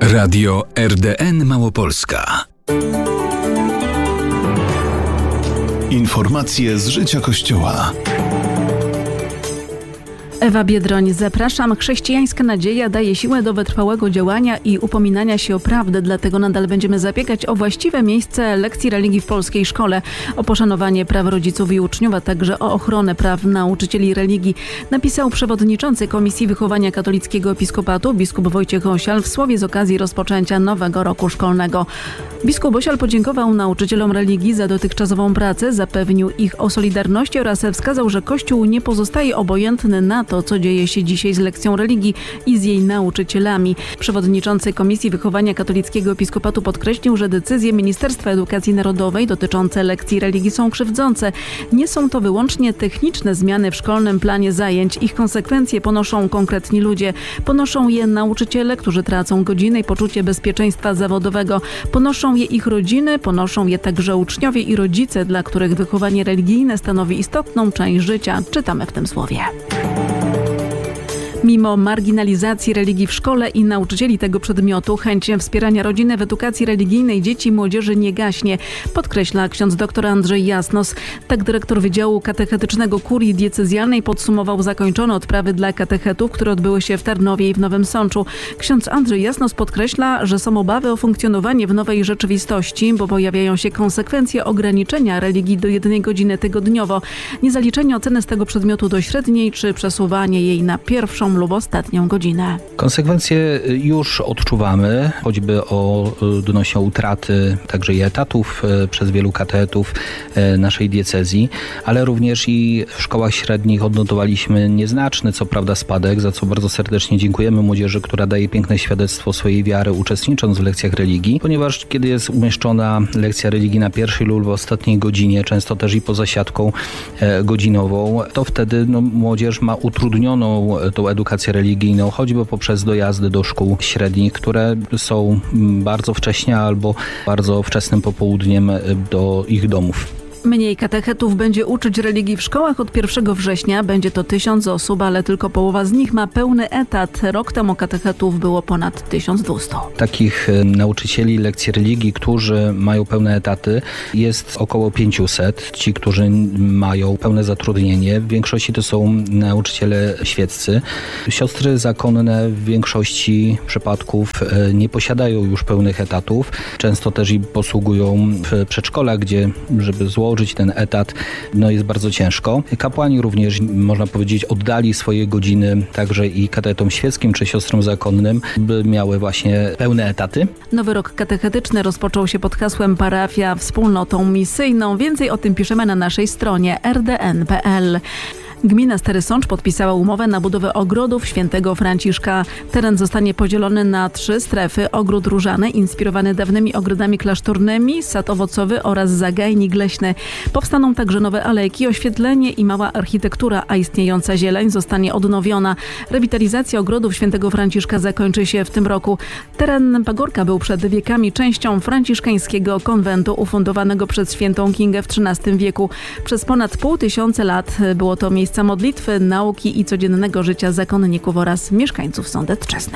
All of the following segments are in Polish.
Radio RDN Małopolska. Informacje z życia Kościoła. Ewa Biedroń, zapraszam. Chrześcijańska nadzieja daje siłę do wytrwałego działania i upominania się o prawdę, dlatego nadal będziemy zabiegać o właściwe miejsce lekcji religii w polskiej szkole, o poszanowanie praw rodziców i uczniów, a także o ochronę praw nauczycieli religii, napisał przewodniczący Komisji Wychowania Katolickiego Episkopatu biskup Wojciech Osial w słowie z okazji rozpoczęcia nowego roku szkolnego. Biskup Osial podziękował nauczycielom religii za dotychczasową pracę, zapewnił ich o solidarności oraz wskazał, że Kościół nie pozostaje obojętny na to, co dzieje się dzisiaj z lekcją religii i z jej nauczycielami. Przewodniczący Komisji Wychowania Katolickiego Episkopatu podkreślił, że decyzje Ministerstwa Edukacji Narodowej dotyczące lekcji religii są krzywdzące. Nie są to wyłącznie techniczne zmiany w szkolnym planie zajęć. Ich konsekwencje ponoszą konkretni ludzie. Ponoszą je nauczyciele, którzy tracą godziny i poczucie bezpieczeństwa zawodowego. Ponoszą je ich rodziny, ponoszą je także uczniowie i rodzice, dla których wychowanie religijne stanowi istotną część życia. Czytamy w tym słowie. Mimo marginalizacji religii w szkole i nauczycieli tego przedmiotu, chęć wspierania rodziny w edukacji religijnej dzieci i młodzieży nie gaśnie, podkreśla ksiądz dr Andrzej Jasnos. Tak dyrektor Wydziału Katechetycznego Kurii Diecezjalnej podsumował zakończone odprawy dla katechetów, które odbyły się w Tarnowie i w Nowym Sączu. Ksiądz Andrzej Jasnos podkreśla, że są obawy o funkcjonowanie w nowej rzeczywistości, bo pojawiają się konsekwencje ograniczenia religii do 1 godziny tygodniowo, niezaliczenie oceny z tego przedmiotu do średniej czy przesuwanie jej na pierwszą lub ostatnią godzinę. Konsekwencje już odczuwamy, choćby odnośnie utraty także i etatów przez wielu katechetów naszej diecezji, ale również i w szkołach średnich odnotowaliśmy nieznaczny, co prawda, spadek, za co bardzo serdecznie dziękujemy młodzieży, która daje piękne świadectwo swojej wiary, uczestnicząc w lekcjach religii, ponieważ kiedy jest umieszczona lekcja religii na pierwszej lub ostatniej godzinie, często też i poza siatką godzinową, to wtedy młodzież ma utrudnioną tą edukację religijną, choćby poprzez dojazdy do szkół średnich, które są bardzo wcześnie albo bardzo wczesnym popołudniem do ich domów. Mniej katechetów będzie uczyć religii w szkołach od 1 września. Będzie to 1000 osób, ale tylko połowa z nich ma pełny etat. Rok temu katechetów było ponad 1200. Takich nauczycieli lekcji religii, którzy mają pełne etaty, jest około 500. Ci, którzy mają pełne zatrudnienie, w większości to są nauczyciele świeccy. Siostry zakonne w większości przypadków nie posiadają już pełnych etatów. Często też i posługują w przedszkolach, gdzie, żeby złożyć ten etat, jest bardzo ciężko. Kapłani również, można powiedzieć, oddali swoje godziny także i katechetom świeckim czy siostrom zakonnym, by miały właśnie pełne etaty. Nowy rok katechetyczny rozpoczął się pod hasłem Parafia wspólnotą misyjną. Więcej o tym piszemy na naszej stronie rdn.pl. Gmina Stary Sącz podpisała umowę na budowę ogrodów Świętego Franciszka. Teren zostanie podzielony na 3 strefy. Ogród różany, inspirowany dawnymi ogrodami klasztornymi, sad owocowy oraz zagajnik leśny. Powstaną także nowe alejki, oświetlenie i mała architektura, a istniejąca zieleń zostanie odnowiona. Rewitalizacja ogrodów Świętego Franciszka zakończy się w tym roku. Teren pagórka był przed wiekami częścią franciszkańskiego konwentu ufundowanego przez świętą Kingę w XIII wieku. Przez ponad 500 lat było to miejsce modlitwy, nauki i codziennego życia zakonników oraz mieszkańców Sądecczyzny.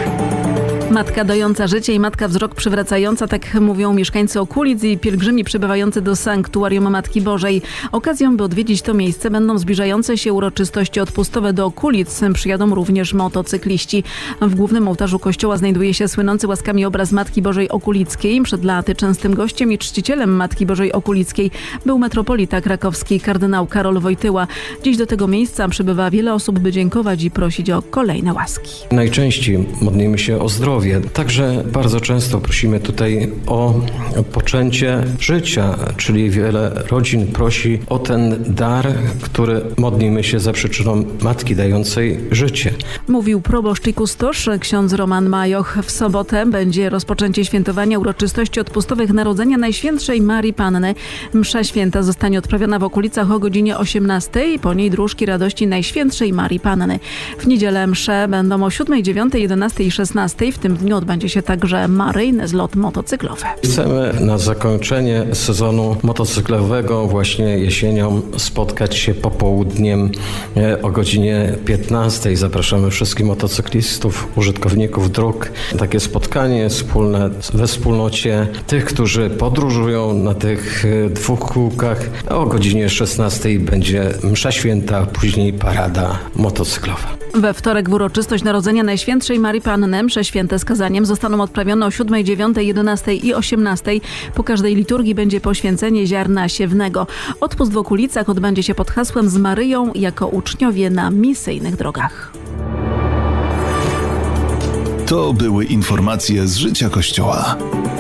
Matka dająca życie i matka wzrok przywracająca, tak mówią mieszkańcy okolic i pielgrzymi przybywający do sanktuarium Matki Bożej. Okazją, by odwiedzić to miejsce, będą zbliżające się uroczystości odpustowe do okolic. Przyjadą również motocykliści. W głównym ołtarzu kościoła znajduje się słynący łaskami obraz Matki Bożej Okulickiej. Przed laty częstym gościem i czcicielem Matki Bożej Okulickiej był metropolita krakowski kardynał Karol Wojtyła. Dziś do tego miejsca przybywa wiele osób, by dziękować i prosić o kolejne łaski. Najczęściej modlimy się o zdrowie. Także bardzo często prosimy tutaj o poczęcie życia, czyli wiele rodzin prosi o ten dar, który modlimy się za przyczyną Matki dającej życie. Mówił proboszcz i kustosz ksiądz Roman Majoch. W sobotę będzie rozpoczęcie świętowania uroczystości odpustowych Narodzenia Najświętszej Marii Panny. Msza święta zostanie odprawiona w okolicach o godzinie 18:00, po niej dróżki radości Najświętszej Marii Panny. W niedzielę msze będą o 7:00, 9:00, 11:00 i 16:00. W tym dniu odbędzie się także maryjny zlot motocyklowy. Chcemy na zakończenie sezonu motocyklowego właśnie jesienią spotkać się popołudniem o godzinie 15. Zapraszamy wszystkich motocyklistów, użytkowników dróg. Takie spotkanie wspólne we wspólnocie tych, którzy podróżują na tych dwóch kółkach. O godzinie 16 będzie msza święta, później parada motocyklowa. We wtorek w uroczystość Narodzenia Najświętszej Marii Panny msze święte z kazaniem zostaną odprawione o 7, 9, 11 i 18. Po każdej liturgii będzie poświęcenie ziarna siewnego. Odpust w okolicach odbędzie się pod hasłem z Maryją jako uczniowie na misyjnych drogach. To były informacje z życia Kościoła.